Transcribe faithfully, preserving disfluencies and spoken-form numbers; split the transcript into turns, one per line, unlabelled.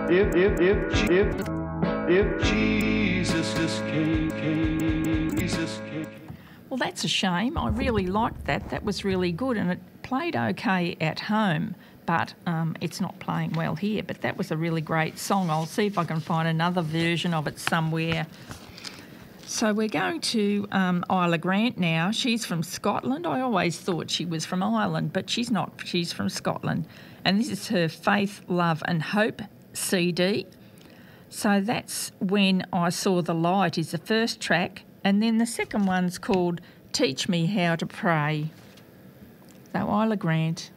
If, if, if, if, if Jesus just came, came, Jesus came.
Well, that's a shame. I really liked that. That was really good, and it played okay at home, but um, it's not playing well here. But that was a really great song. I'll see if I can find another version of it somewhere. So we're going to um, Isla Grant now. She's from Scotland. I always thought she was from Ireland, but she's not. She's from Scotland. And this is her Faith, Love and Hope C D. So that's When I Saw the Light is the first track. And then the second one's called Teach Me How to Pray. So Isla Grant.